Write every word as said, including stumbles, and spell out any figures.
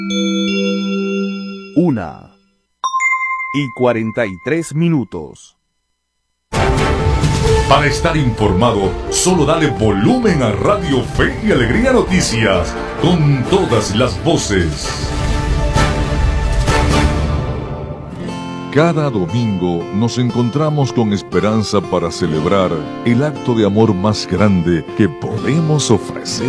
Una y cuarenta y tres minutos. Para estar informado, solo dale volumen a Radio Fe y Alegría Noticias, con todas las voces. Cada domingo nos encontramos con esperanza para celebrar el acto de amor más grande que podemos ofrecer